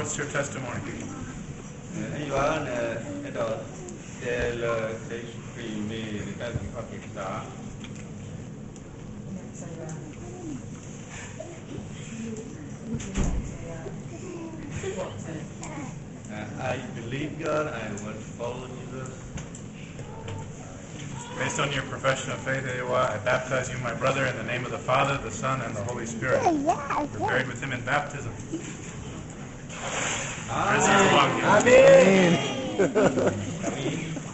what's your testimony? I believe God. I want to follow Jesus. Based on your profession of faith, Ewa, I baptize you, my brother, in the name of the Father, the Son, and the Holy Spirit. You're buried with him in baptism. Risen among you. Amen. Kami